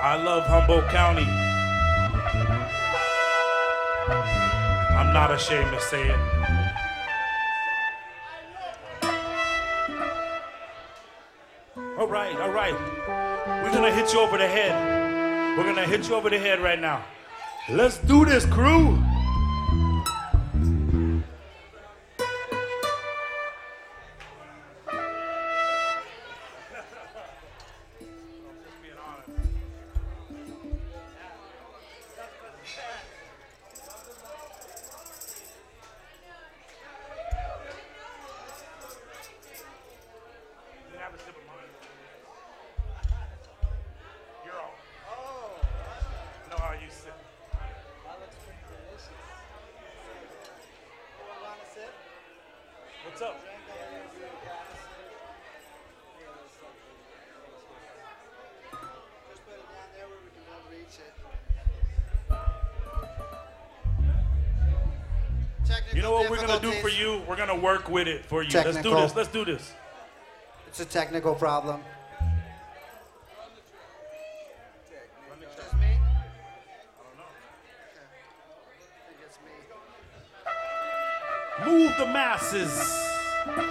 I love Humboldt County. I'm not ashamed to say it. All right, all right. We're gonna hit you over the head. We're gonna hit you over the head right now. Let's do this, crew. What's up? Just put it down there where we can all reach it. You know what we're gonna do for you? We're gonna work with it for you. Let's do this. Let's do this. It's a technical problem. Just me? I don't know. I think it's me. Move the masses.